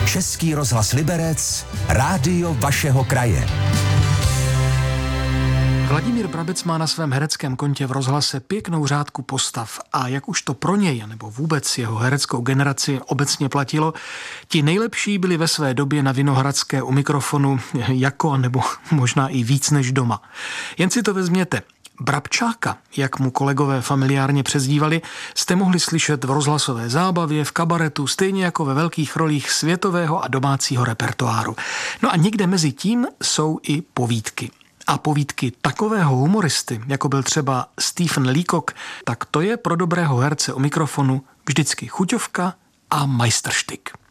Český rozhlas Liberec, rádio vašeho kraje. Vladimír Brabec má na svém hereckém kontě v rozhlase pěknou řádku postav a jak už to pro něj, nebo vůbec jeho hereckou generaci obecně platilo, ti nejlepší byli ve své době na Vinohradské u mikrofonu jako, nebo možná i víc než doma. Jen si to vezměte. Brabčáka, jak mu kolegové familiárně přezdívali, jste mohli slyšet v rozhlasové zábavě, v kabaretu, stejně jako ve velkých rolích světového a domácího repertoáru. No a někde mezi tím jsou i povídky. A povídky takového humoristy, jako byl třeba Stephen Leacock, tak to je pro dobrého herce u mikrofonu vždycky chuťovka a majstrštyk.